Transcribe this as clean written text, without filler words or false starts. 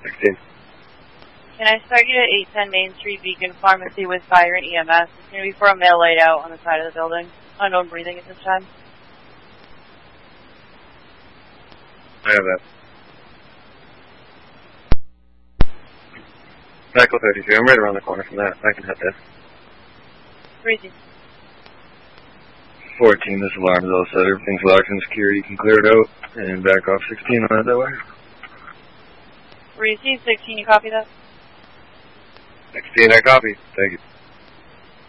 16. Can I start you at 810 Main Street, Beacon Pharmacy with fire and EMS? It's going to be for a male laid out on the side of the building. Unknown breathing at this time. I have that. Cycle 33, I'm right around the corner from that. I can hit that. Breathing. 14, this alarm is all set. Everything's locked and secure. You can clear it out and back off 16 on that way. Receive 16, you copy that? 16, I copy. Thank you.